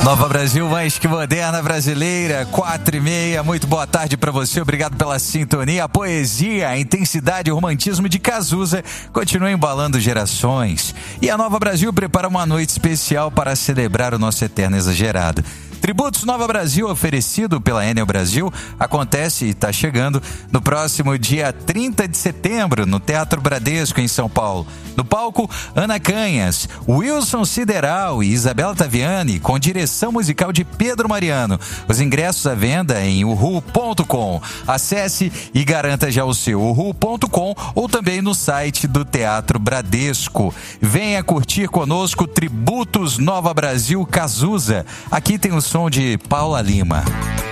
Nova Brasil, mais que moderna brasileira, 4h30, muito boa tarde pra você, obrigado pela sintonia. A poesia, a intensidade e o romantismo de Cazuza continuam embalando gerações. E a Nova Brasil prepara uma noite especial para celebrar o nosso eterno exagerado. Tributos Nova Brasil, oferecido pela Enel Brasil, acontece e está chegando no próximo dia 30 de setembro, no Teatro Bradesco, em São Paulo. No palco, Ana Canhas, Wilson Sideral e Isabela Taviani, com direção musical de Pedro Mariano. Os ingressos à venda em uhu.com. Acesse e garanta já o seu uhu.com ou também no site do Teatro Bradesco. Venha curtir conosco Tributos Nova Brasil Cazuza. Aqui tem o som de Paula Lima.